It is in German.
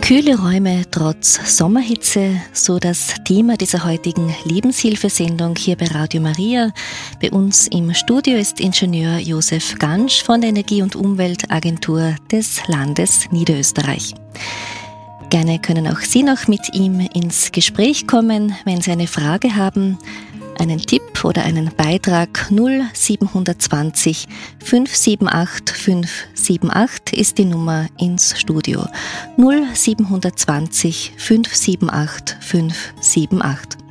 Kühle Räume trotz Sommerhitze, so das Thema dieser heutigen Lebenshilfesendung hier bei Radio Maria. Bei uns im Studio ist Ingenieur Josef Gansch von der Energie- und Umweltagentur des Landes Niederösterreich. Gerne können auch Sie noch mit ihm ins Gespräch kommen, wenn Sie eine Frage haben, einen Tipp oder einen Beitrag. 0720 578 578 ist die Nummer ins Studio. 0720 578 578.